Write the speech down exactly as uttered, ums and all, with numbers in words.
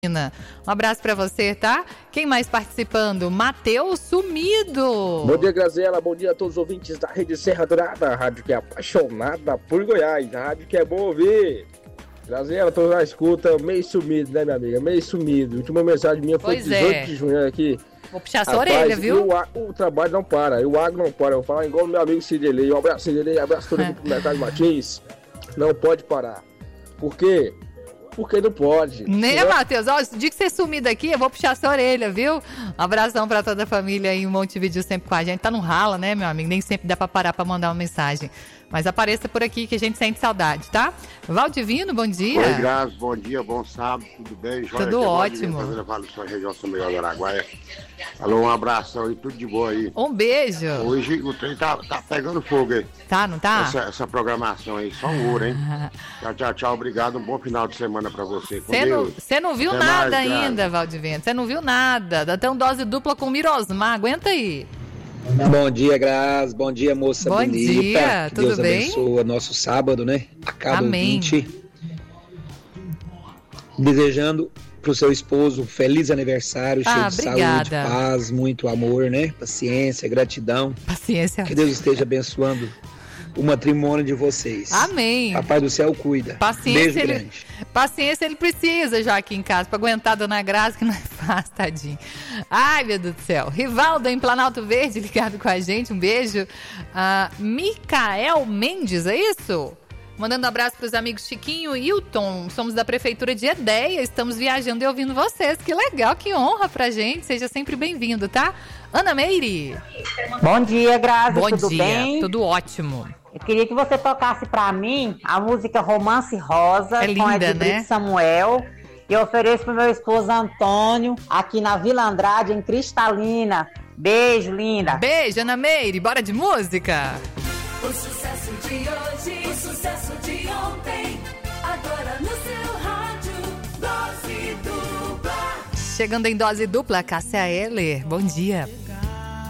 Um abraço pra você, tá? Quem mais participando? Matheus Sumido. Bom dia, Graziela. Bom dia a todos os ouvintes da Rede Serra Dourada, a rádio que é apaixonada por Goiás, a rádio que é bom ouvir. Graziela, tô na escuta, meio sumido, né, minha amiga? Meio sumido. A última mensagem minha foi pois dezoito é. de junho aqui. Vou puxar sua Rapaz, orelha, viu? O, o trabalho não para, o agro não para. Eu vou falar igual o meu amigo Cidelei. Um abraço, Cidelei, um abraço todo mundo pro Mercado Martins. Não pode parar. Por quê? Porque não pode. Né, senão... Matheus? Ó, o dia que você sumir daqui, eu vou puxar sua orelha, viu? Um abração pra toda a família aí em Montevidéu sempre com a gente. Tá no rala, né, meu amigo? Nem sempre dá pra parar pra mandar uma mensagem. Mas apareça por aqui que a gente sente saudade, tá? Valdivino, bom dia. Oi, Grazi, bom dia, bom sábado, tudo bem? Joia, tudo ótimo. Falo sua região São Miguel do Araguaia. Alô, um abração e tudo de boa aí. Um beijo. Hoje o trem tá, tá pegando fogo aí. Tá, não tá? Essa, essa programação aí, só um ouro, hein? Tchau, tchau, tchau, obrigado, um bom final de semana pra você. Você não, não viu Até nada mais, ainda, Valdivino, você não viu nada. Dá até um dose dupla com Mirosmar, aguenta aí. Bom dia, Grazi. Bom dia, moça Bom bonita. dia, que tudo Deus bem? abençoe nosso sábado, né? A cada Amém. ouvinte. Desejando pro seu esposo um feliz aniversário, ah, cheio de obrigada. saúde, paz, muito amor, né? Paciência, gratidão. Paciência. Que Deus esteja abençoando o matrimônio de vocês. Amém. Papai do céu cuida. Paciência, Beijo ele, grande. paciência ele precisa já aqui em casa pra aguentar a Dona Graça, que não é fácil, tadinho. Ai, meu Deus do céu. Rivaldo em Planalto Verde ligado com a gente, um beijo. Uh, Micael Mendes, é isso? Mandando um abraço para os amigos Chiquinho e Hilton. Somos da Prefeitura de Edéia, estamos viajando e ouvindo vocês. Que legal, que honra pra gente. Seja sempre bem-vindo, tá? Ana Meire. Bom dia, Grazi, Bom tudo dia, bem? tudo ótimo. Eu queria que você tocasse pra mim a música Romance Rosa, é linda, com Edbrito né? Samuel. E eu ofereço pro meu esposo Antônio, aqui na Vila Andrade, em Cristalina. Beijo, linda. Beijo, Ana Meire. Bora de música? O sucesso de hoje, o sucesso de ontem, agora no seu rádio, Dose Dupla. Chegando em Dose Dupla, Cássia Eller. Bom dia.